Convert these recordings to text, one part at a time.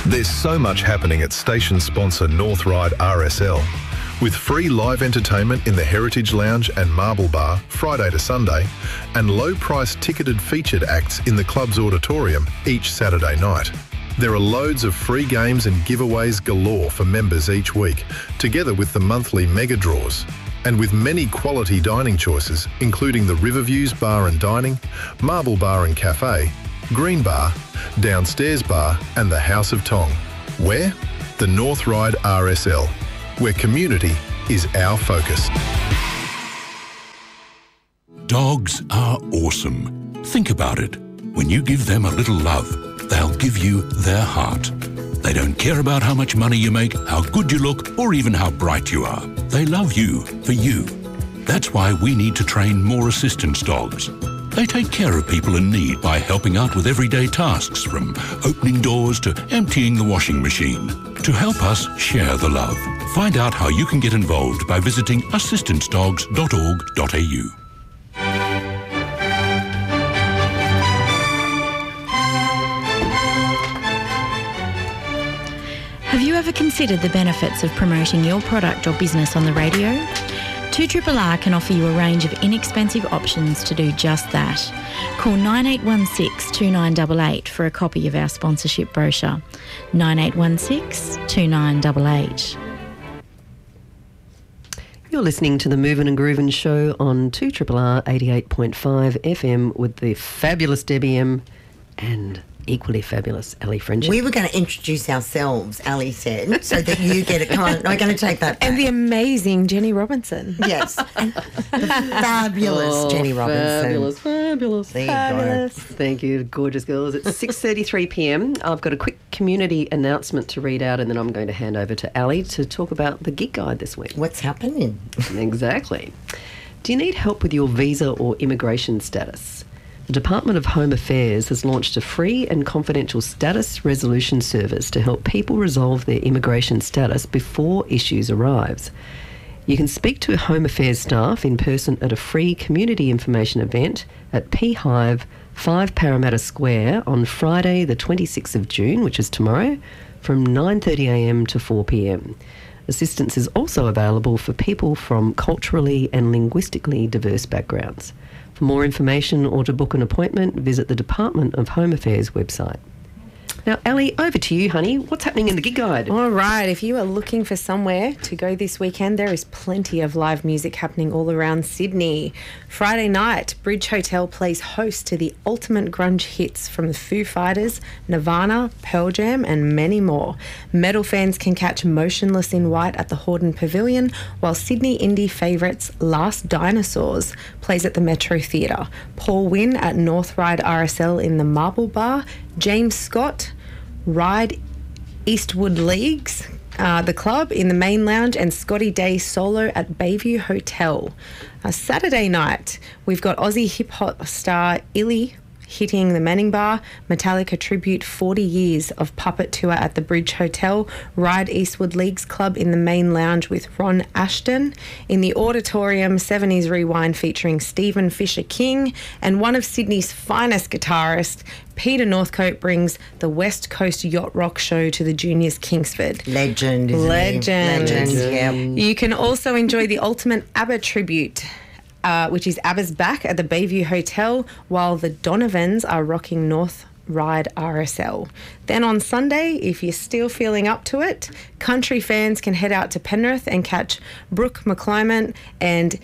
There's so much happening at station sponsor North Ryde RSL. With free live entertainment in the Heritage Lounge and Marble Bar Friday to Sunday, and low-priced ticketed featured acts in the club's auditorium each Saturday night. There are loads of free games and giveaways galore for members each week, together with the monthly mega draws. And with many quality dining choices, including the Riverviews Bar and Dining, Marble Bar and Cafe, Green Bar, Downstairs Bar and the House of Tong. Where? The North Ryde RSL, where community is our focus. Dogs are awesome. Think about it. When you give them a little love, they'll give you their heart. They don't care about how much money you make, how good you look, or even how bright you are. They love you for you. That's why we need to train more assistance dogs. They take care of people in need by helping out with everyday tasks, from opening doors to emptying the washing machine. To help us share the love, find out how you can get involved by visiting assistancedogs.org.au. Have you ever considered the benefits of promoting your product or business on the radio? 2RRR can offer you a range of inexpensive options to do just that. Call 9816 2988 for a copy of our sponsorship brochure. 9816 2988. You're listening to the Movin' and Groovin' show on 2RRR 88.5 FM with the fabulous Debbie M and equally fabulous Ali Friendship. We were going to introduce ourselves, Ali said, so that you get it. Come on, we're going to take that back. And the amazing Jenny Robinson. Yes. And the fabulous Jenny Robinson. Fabulous. There you go. Thank you, gorgeous girls. It's 6:33pm. I've got a quick community announcement to read out, and then I'm going to hand over to Ali to talk about the gig guide this week. What's happening? Exactly. Do you need help with your visa or immigration status? The Department of Home Affairs has launched a free and confidential status resolution service to help people resolve their immigration status before issues arise. You can speak to Home Affairs staff in person at a free community information event at P Hive 5 Parramatta Square on Friday the 26th of June, which is tomorrow, from 9:30am to 4pm. Assistance is also available for people from culturally and linguistically diverse backgrounds. For more information or to book an appointment, visit the Department of Home Affairs website. Now, Ali, over to you, honey. What's happening in the gig guide? All right, if you are looking for somewhere to go this weekend, there is plenty of live music happening all around Sydney. Friday night, Bridge Hotel plays host to the ultimate grunge hits from the Foo Fighters, Nirvana, Pearl Jam and many more. Metal fans can catch Motionless in White at the Hordern Pavilion, while Sydney indie favourites Last Dinosaurs plays at the Metro Theatre. Paul Wynn at North Ryde RSL in the Marble Bar, James Scott, Ryde Eastwood Leagues, the club in the main lounge, and Scotty Day solo at Bayview Hotel. Saturday night, we've got Aussie hip-hop star Illy hitting the Manning Bar, Metallica tribute 40 years of puppet tour at the Bridge Hotel, Ryde Eastwood Leagues Club in the main lounge with Ron Ashton. In the auditorium, 70s Rewind featuring Stephen Fisher King, and one of Sydney's finest guitarists, Peter Northcote, brings the West Coast Yacht Rock Show to the Juniors Kingsford. Legend, isn't he? Legend. Yeah. You can also enjoy the ultimate ABBA tribute, which is ABBA's back at the Bayview Hotel, while the Donovans are rocking North Ryde RSL. Then on Sunday, if you're still feeling up to it, country fans can head out to Penrith and catch Brooke McClymont and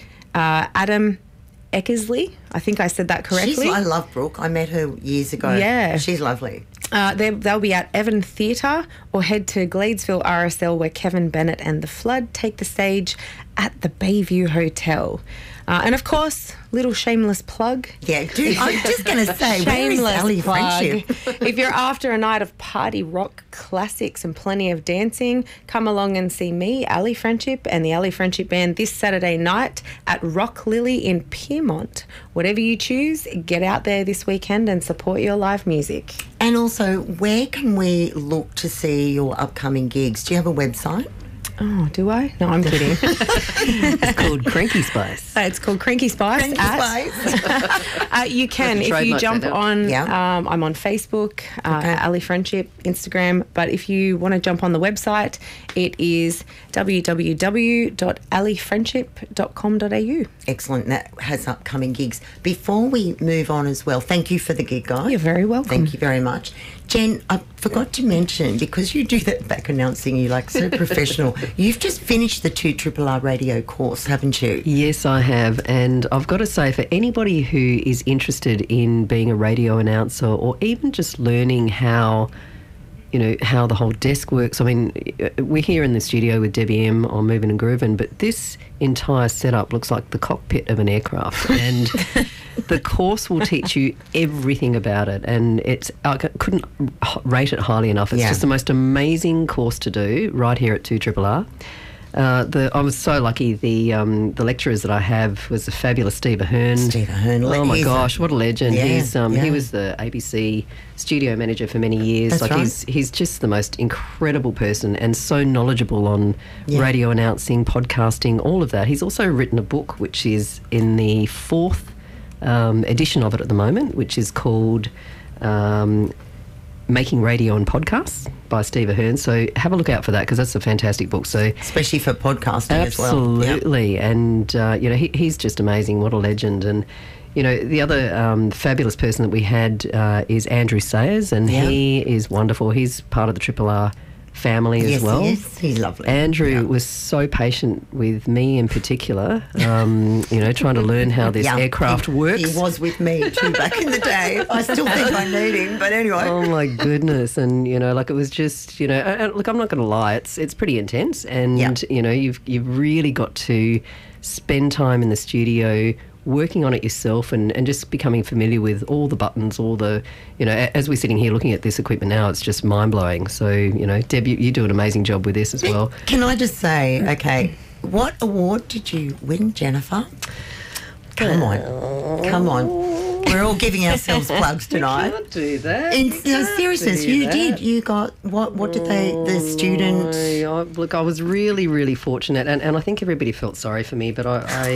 Adam Eckersley. I think I said that correctly. I love Brooke. I met her years ago. Yeah. She's lovely. They'll be at Evan Theatre, or head to Gladesville RSL, where Kevin Bennett and The Flood take the stage at the Bayview Hotel. And of course, little shameless plug. Yeah, dude, I'm just going to say, where is Ali Friendship? If you're after a night of party rock classics and plenty of dancing, come along and see me, Ali Friendship, and the Ali Friendship Band this Saturday night at Rock Lily in Pyrmont. Whatever you choose, get out there this weekend and support your live music. And also, where can we look to see your upcoming gigs? Do you have a website? Oh, do I? No, I'm kidding. It's called Cranky Spice. It's called Cranky Spice. You can if you Trademark jump that out. on. Yeah. I'm on Facebook, Ali Friendship, Instagram. But if you want to jump on the website, it is www.alifriendship.com.au. Excellent. That has upcoming gigs. Before we move on as well, thank you for the gig guide. You're very welcome. Thank you very much. Jen, I forgot to mention, because you do that back announcing, you like so professional, you've just finished the 2RRR radio course, haven't you? Yes, I have. And I've got to say, for anybody who is interested in being a radio announcer or even just learning how the whole desk works. I mean, we're here in the studio with Debbie M on Moving and Grooving, but this entire setup looks like the cockpit of an aircraft. And the course will teach you everything about it. And I couldn't rate it highly enough. It's just the most amazing course to do right here at 2RRR. I was so lucky. The lecturers that I have was the fabulous Steve Ahern. Steve Ahern. Oh my gosh, what a legend! Yeah, He was the ABC studio manager for many years. That's right. He's just the most incredible person and so knowledgeable on radio announcing, podcasting, all of that. He's also written a book which is in the 4th edition of it at the moment, which is called Making Radio and Podcasts by Steve Ahern. So have a look out for that, because that's a fantastic book. So especially for podcasting as well. Absolutely. And, he's just amazing. What a legend. And, the other fabulous person that we had is Andrew Sayers, and he is wonderful. He's part of the RRR family as well. Yes, he's lovely. Andrew was so patient with me in particular, trying to learn how this aircraft works. He was with me too back in the day. I still think I need him, but anyway. Oh my goodness. And, it was just, look, I'm not going to lie, it's pretty intense. And, you've really got to spend time in the studio working on it yourself and just becoming familiar with all the buttons, all the, as we're sitting here looking at this equipment now, it's just mind-blowing. So, Deb, you do an amazing job with this as well. Can I just say, okay, what award did you win, Jennifer? Come on. We're all giving ourselves plugs tonight. You can't do that. In seriousness, you did. You got, what did the students... Look, I was really, really fortunate, and I think everybody felt sorry for me, but I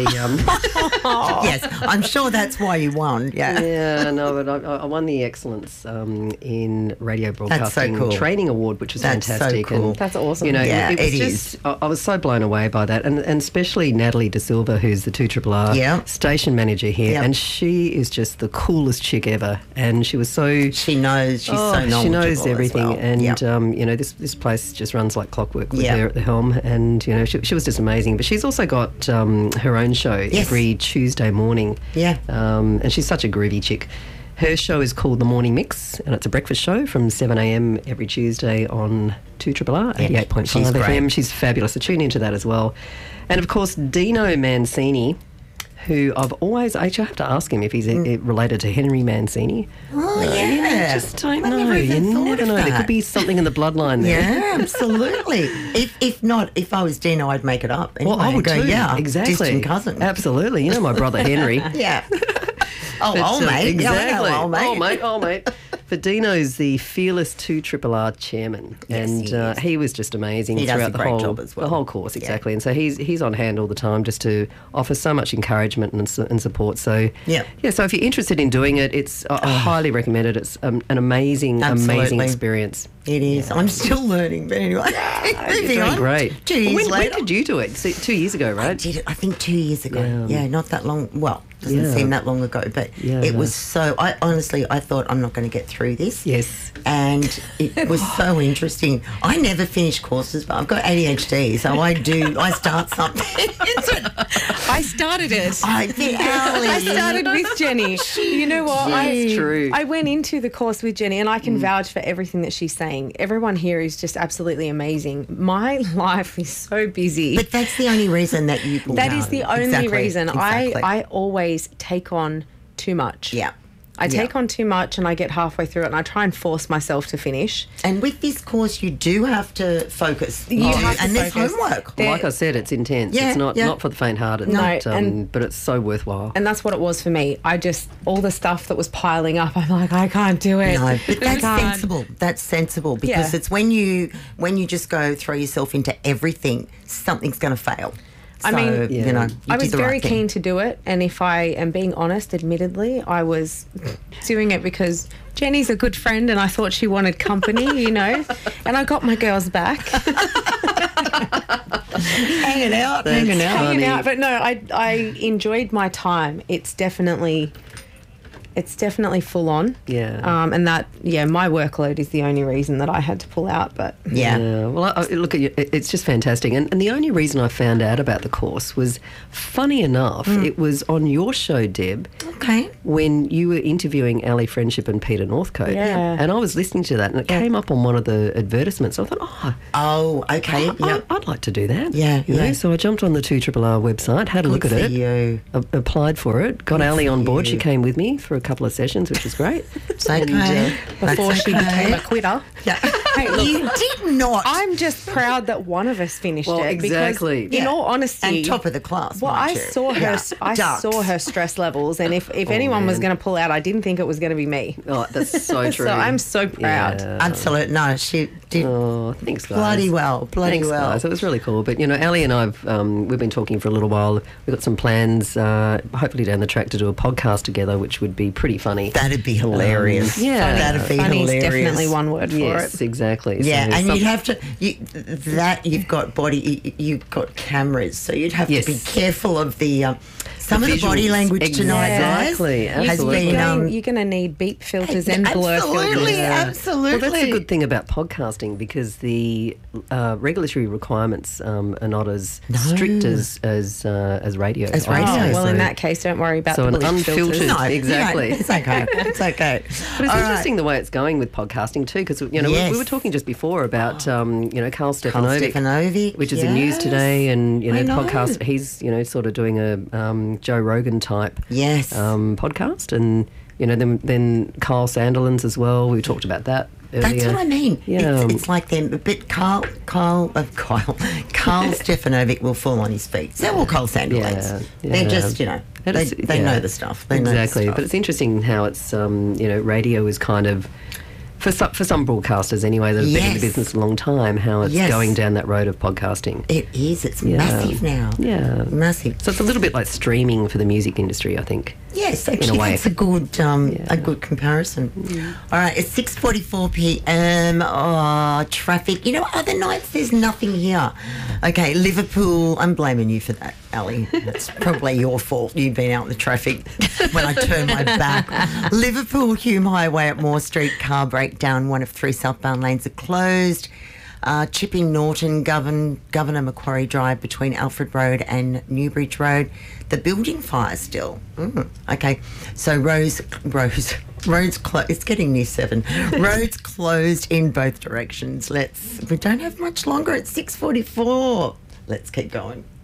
Yes, I'm sure that's why you won, Yeah, no, but I won the Excellence in Radio Broadcasting Training Award, which was fantastic. So cool. And, That's awesome. it was just, I was so blown away by that, and especially Natalie De Silva, who's the 2RRR station manager here, and she is just the coolest chick ever, and she was so... She knows, she's so knowledgeable. She knows everything, as well. and this place just runs like clockwork with her at the helm, and she was just amazing. But she's also got her own show every Tuesday morning, and she's such a groovy chick. Her show is called The Morning Mix, and it's a breakfast show from 7 a.m. every Tuesday on 2RRR 88.5 FM. She's fabulous, so tune into that as well. And of course, Dino Mancini, who I've always... Actually, I have to ask him if he's related to Henry Mancini. Oh, yeah. You just don't know. You never know. There could be something in the bloodline there. Yeah, absolutely. If not, if I was Dino, I'd make it up. Anyway, well, I would go, too. yeah, Exactly. Distant cousin. Absolutely. You know my brother Henry. Yeah. Old mate. Exactly. Old mate. Old mate. But Dino's the fearless 2RRR chairman, and he was just amazing throughout the whole course. Exactly, and so he's on hand all the time just to offer so much encouragement and support. So so if you're interested in doing it, it's I highly recommend it. It's an amazing experience. It is. I'm still learning, but anyway. You're doing great. 2 years later. When did you do it? 2 years ago, right? I did it, I think 2 years ago. Yeah, not that long. Well, doesn't seem that long ago, but it was so... I thought I'm not going to get through this. Yes. And it was so interesting. I never finish courses, but I've got ADHD, so I start something. I started it. I did, Ali. I started with Jenny. You know what? That's true. I went into the course with Jenny, and I can vouch for everything that she's saying. Everyone here is just absolutely amazing. My life is so busy. But that's the only reason that you will That know. is the only reason. Exactly. I always take on too much. Yeah. I take on too much and I get halfway through it and I try and force myself to finish. And with this course, you do have to focus. You have to and there's focus. homework. Like I said, it's intense. Yeah, It's not yeah. not for the faint-hearted. No, but it's so worthwhile. And that's what it was for me. All the stuff that was piling up, I'm like, I can't do it. No, but that's I can't. sensible. That's sensible because Yeah. it's when you just go throw yourself into everything, something's going to fail. I mean, you know, you I did was the very right thing. keen to do it, and if I am being honest, admittedly, I was doing it because Jenny's a good friend and I thought she wanted company, you know, and I got my girls back. hanging out. Hanging out. But no, I enjoyed my time. It's definitely full on. Yeah. And that, my workload is the only reason that I had to pull out. But Yeah. Well, look at you. It's just fantastic. And the only reason I found out about the course was, funny enough, it was on your show, Deb, Okay. when you were interviewing Ali Friendship and Peter Northcote. Yeah. And I was listening to that and it came up on one of the advertisements. So I thought, Oh, okay. Yeah. I'd like to do that. Yeah, You know, yeah. so I jumped on the 2RRR website, had a look at for it. you. Applied for it, got Ali for on board. you. She came with me for a couple of sessions, which is great. It's okay. before That's she okay. became a quitter. Yeah. Hey, look, You did not. I'm just proud that one of us finished Well, it. exactly. Because, in all honesty, and top of the class. well, mind I you. saw her. Yeah. I Ducks. saw her stress levels, and if anyone was man. going to pull out, I didn't think it was going to be me. Oh, that's so true. So I'm so proud. Yeah. Absolute. No, she did Oh, thanks, guys. bloody well. Bloody Thanks, well. guys. It was really cool. But, you know, Ali and I've we've been talking for a little while. We've got some plans, hopefully down the track, to do a podcast together, which would be pretty funny. That'd be hilarious. yeah. That'd be Funny is hilarious. definitely one word for Yes, it. exactly. Yeah, So and some- you'd have to. You've got body. You've got cameras, so you'd have Yes. to be careful of the. Some of the body visuals. language tonight, Exactly, guys, has absolutely. been. You're going to need beep filters and blur Absolutely, filters. absolutely. Well, that's the good thing about podcasting, because the regulatory requirements are not as strict as radio. As Oh, radio. well, in So- that case, don't worry about so the an bleep unfiltered- filters. No, Exactly. no, it's okay. It's okay. But it's All interesting the way it's going with podcasting too, because you know Yes. we were talking just before about Carl Carl Stefanovic, Stefanovic, which is in news yes. today, and I know. podcast. He's sort of doing a Joe Rogan type Yes. podcast, and then Kyle Sandilands as well. We talked about that earlier. That's what I mean. Yeah. It's like them, but Carl Stefanovic will fall on his feet. So will Carl Sandilands. Yeah, They're yeah. just, It they is- know yeah. the stuff. They know the Exactly, stuff. but it's interesting how it's radio is kind of. For some broadcasters anyway that have been in the Yes. business a long time, how it's Yes. going down that road of podcasting. It is. It's Yeah. massive now. Yeah. Massive. So it's a little bit like streaming for the music industry, I think. Yes, actually, way. that's a good comparison. All right, it's 6:44 p.m. Oh, traffic. Other nights there's nothing here. Okay, Liverpool. I'm blaming you for that, Ali. It's probably your fault. You've been out in the traffic when I turned my back. Liverpool Hume Highway at Moore Street, car breakdown. One of 3 southbound lanes are closed. Chipping Norton, Governor Macquarie Drive between Alfred Road and Newbridge Road. The building fire still. Okay, so roads closed. It's getting near 7. Roads closed in both directions. We don't have much longer at 6:44. Let's keep going.